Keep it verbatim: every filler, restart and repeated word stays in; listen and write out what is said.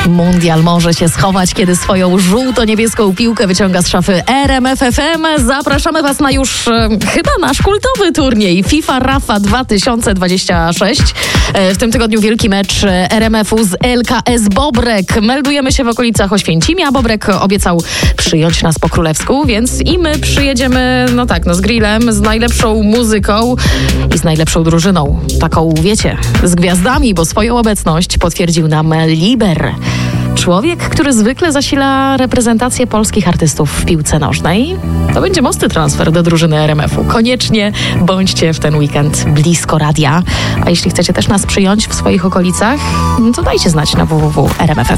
Mundial może się schować, kiedy swoją żółto-niebieską piłkę wyciąga z szafy R M F F M. Zapraszamy Was na już e, chyba nasz kultowy turniej FIFA Rafa dwa tysiące dwudziesty szósty. E, w tym tygodniu wielki mecz R M F-u z L K S Bobrek. Meldujemy się w okolicach Oświęcimia. Bobrek obiecał przyjąć nas po królewsku, więc i my przyjedziemy, no tak, no z grillem, z najlepszą muzyką i z najlepszą drużyną. Taką, wiecie, z gwiazdami, bo swoją obecność potwierdził nam Liber. Człowiek, który zwykle zasila reprezentację polskich artystów w piłce nożnej. To będzie mocny transfer do drużyny R M F-u. Koniecznie bądźcie w ten weekend blisko radia. A jeśli chcecie też nas przyjąć w swoich okolicach, to dajcie znać na w w w kropka r m f f